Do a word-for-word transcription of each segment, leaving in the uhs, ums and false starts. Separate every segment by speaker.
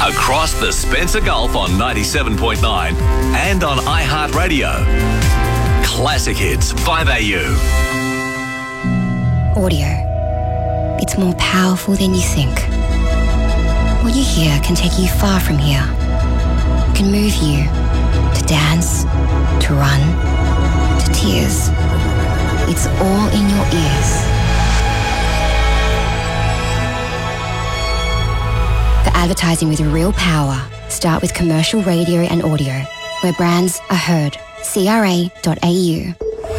Speaker 1: Across the Spencer Gulf on ninety-seven point nine and on iHeartRadio. Classic Hits, five A U.
Speaker 2: Audio. It's more powerful than you think. What you hear can take you far from here. It can move you to dance, to run, to tears. It's all in your ears. For advertising with real power, start with commercial radio and audio, where brands are heard. C R A dot A U.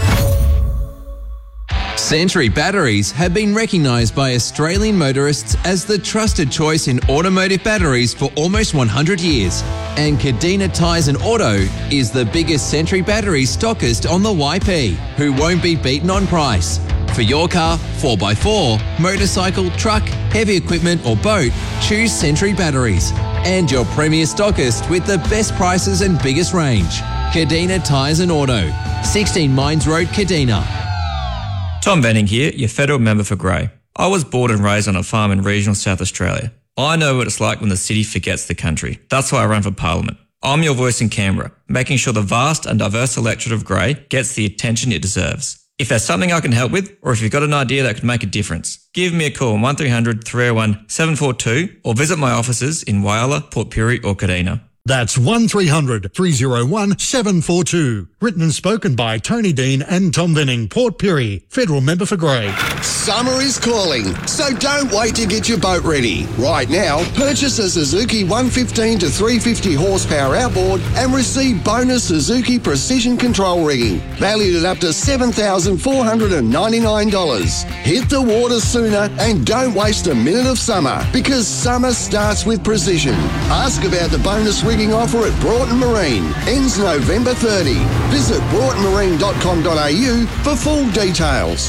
Speaker 3: Century batteries have been recognised by Australian motorists as the trusted choice in automotive batteries for almost one hundred years. And Cadena Tyres and Auto is the biggest Century battery stockist on the Y P, who won't be beaten on price. For your car, four by four, motorcycle, truck, heavy equipment or boat, choose Century batteries. And your premier stockist with the best prices and biggest range. Cadena Tyres and Auto, sixteen Mines Road, Cadena.
Speaker 4: Tom Venning here, your federal member for Grey. I was born and raised on a farm in regional South Australia. I know what it's like when the city forgets the country. That's why I run for Parliament. I'm your voice in Canberra, making sure the vast and diverse electorate of Grey gets the attention it deserves. If there's something I can help with, or if you've got an idea that could make a difference, give me a call on one three hundred, three oh one, seven four two or visit my offices in Whyalla, Port Pirie or Cadena.
Speaker 5: That's one three hundred, three oh one, seven four two. Written and spoken by Tony Dean and Tom Venning, Port Pirie, Federal Member for Grey.
Speaker 6: Summer is calling, so don't wait to get your boat ready. Right now, purchase a Suzuki one fifteen to three fifty horsepower outboard and receive bonus Suzuki Precision Control rigging, valued at up to seven thousand four hundred ninety-nine dollars. Hit the water sooner and don't waste a minute of summer, because summer starts with precision. Ask about the bonus rigging offer at Broughton Marine. Ends November thirtieth. Visit broughton marine dot com dot a u for full details.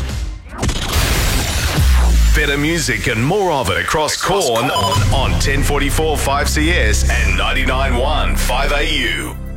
Speaker 1: Better music and more of it across Corn on, on ten forty-four five C S and ninety-nine point one five A U.